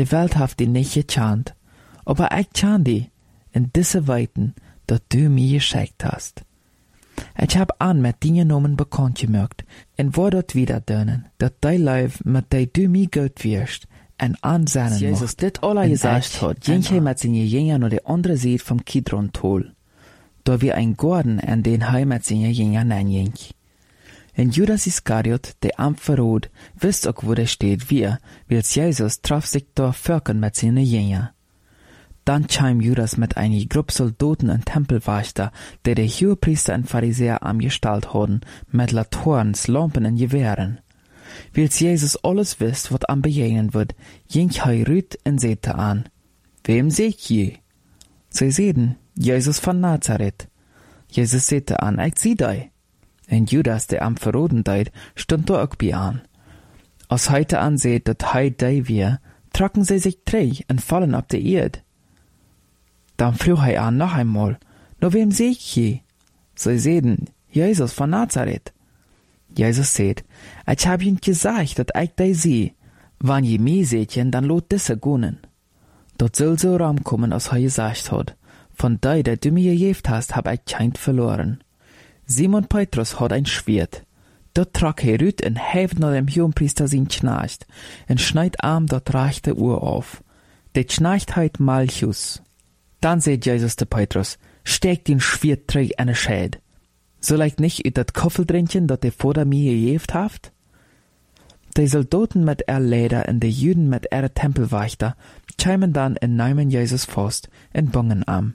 De Welt haft die nicht gechant, aber ich chan die in diese Weiten, dat du mir geschickt hast. Ich hab an mit die Nomen bekannt gemacht, en wo dat wieder dönen, dat dei Leib mit dei du mir gut wirst, en ansennen mocht. Jesus dit alle gesagt hat, ging hij mit seine Jünger nur die andere Seite vom Kidron-Tal, da wir ein Garten an den hij mit seine Jünger neinging. En Judas Iskariot, der am Verrot, wisst auch, wo der steht, weil Jesus traf sich da Völkern mit seinen Jünger. Dann kam Judas mit einer Gruppe Soldaten und Tempelwächter, der Hohepriester und Pharisäer angestellt hatten, mit Laternen, Lampen und Gewehren. Weil Jesus alles wisst, was am begegnen wird, ging er rüt und sagte an, wem seht je? Sie sehen, Jesus von Nazareth. Jesus sagte an, ich sieh dich. Und Judas, der am Verroten deit, stund da auch bei an. Als heute anseht, dat hei dei wir, tracken sie sich drei und fallen ab der Erde. Dann frug er an noch einmal, nur wem seh ich je? Sie sehen, Jesus von Nazareth. Jesus seht, ich hab ihnen gesagt, dat ich dei seh. Wann je mich seht, dann lot disse gonen. Dort soll so Raum kommen, als er gesagt hat, von dei, der du mir gegeben hast, hab ich kein verloren. Simon Petrus hat ein Schwert. Dort trag er rüt und heft nach dem Hohenpriester sein Schnarcht, und schneid arm dort rechte Uhr auf. Der Schnarcht heit Malchus. Dann seht Jesus der Petrus, steck den Schwert träg an den Schäd. Soll ich nicht ut dat Koffeldrinchen, dat der vor mir gegeben haft? Die Soldaten mit er Leder und die Juden mit er Tempelwächter kämen dann in nehmen Jesus fast und bungen am.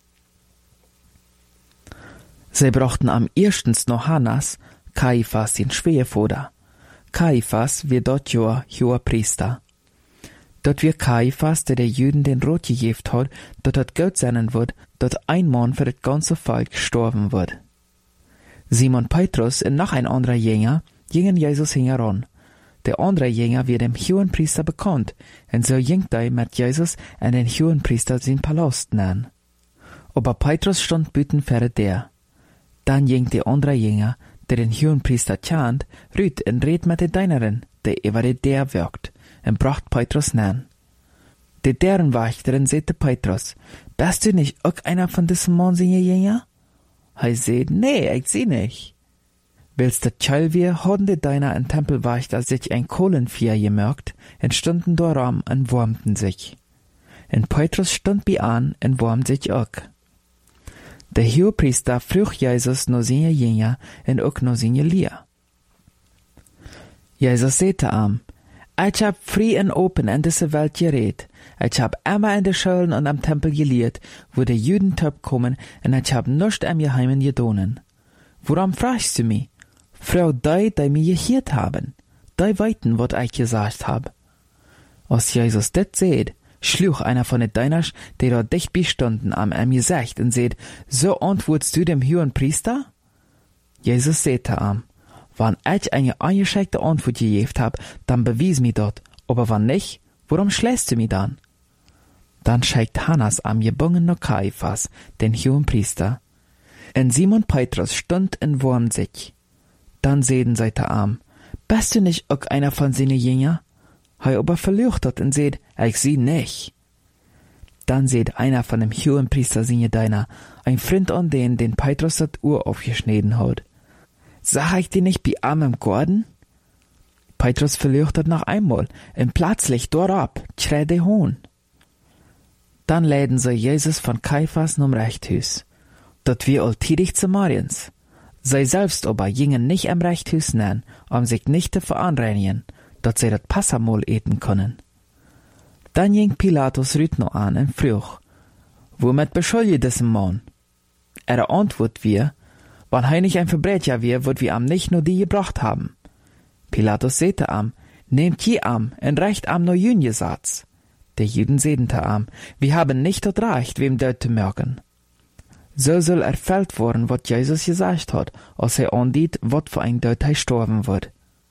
Sie brachten am erstens noch Hannas, Kaiphas den Schwerfoder. Kaiphas wird dort hoher Priester. Dort wird Kaiphas, der Juden den Rot gegeben hat, dort Gott sein wird, dort ein Mann für das ganze Volk gestorben wird. Simon Petrus und noch ein anderer Jünger gingen Jesus heran. Der andere Jünger wird dem Hohenpriester bekannt, und so ging er mit Jesus an den Hohenpriester sein Palast nahen. Aber Petrus stand büten für der. Dann ging der andere Jünger, der den Hohenpriester tjant, rüt und red mit der Deinerin, der über der wirkt, und bracht Petrus nahen. Der deren Wächterin sagte Petrus, bist du nicht auch einer von diesem Mann seine Jünger? Er sagt, nee, ich seh nicht. Willst du tschall wir, haben die Deiner und Tempelwächter sich ein Kohlenfeuer gemerkt, und stunden daran und wärmten sich. Und Petrus stund bei an und wärmt sich auch. Der Hohepriester frug Jesus noch seine Jünger und auch noch seine Lehr. Jesus sagte ihm, ich hab frei und open in diese Welt geredet. Ich hab immer in den Schulen und am Tempel gelehrt, wo die Juden top kommen, und ich hab nichts am Geheimen gedonen. Warum fragst du mich? Frau die mir gehört haben. Die weiten, was ich gesagt hab. Als Jesus das seht, schlug einer von den Deiners, die da dicht bestanden, am gesagt und seht, so antwortest du dem Hohenpriester? Jesus sagte ihm, wenn ich eine eingeschränkte Antwort gegeben hab, dann bewies mir dort, aber wenn nicht, warum schlägst du mich dann? Dann schickt Hannas am gebungenen Kaiphas, den Hohenpriester. Und Simon Petrus stund und wärmt sich. Dann sehen sie der Arm, bist du nicht auch einer von seinen Jünger? Er aber verleuchtet und seht, ich sieh nicht. Dann seht einer von dem Hohenpriester seine Deiner, ein Freund an den Petrus das Uhr aufgeschnitten hat. Sag ich dir nicht bei Arm im Garten? Petrus verleuchtet noch einmal, und plötzlich dorab, schreit der Hohn. Dann läden sie Jesus von Kaiphas zum Reichthus. Dort wir alltätig zu Mariens. Sie selbst aber gingen nicht am Reichthus nähen, sich nicht zu veranreinigen, dass sie das Passamol eten können. Dann ging Pilatus rüt noch an und frug, womit beschuldigt diesen Mann? Er antwortet wir, wenn er nicht ein Verbrecher wir, wird wir am nicht nur die gebracht haben. Pilatus sagte am, nehmt je am und reicht am nur jünge Satz. Der Juden sedente am, wir haben nicht das Recht, wem dort zu merken. So soll erfüllt worden, was Jesus gesagt hat, als er andiet, was für ein Dort er sterben wird.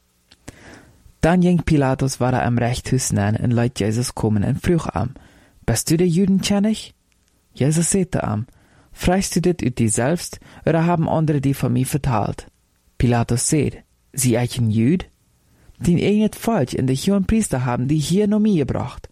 Dann ging Pilatus war am Reichthus nähen und leit Jesus kommen und frug am, bist du der Juden kennig? Jesus sagte am, fragst du dit ut die selbst, oder haben andere die von mir verteilt? Pilatus seht, sie eichen Jüd? Den irgendet falsch, und die Hohenpriester haben die hier noch mir gebracht.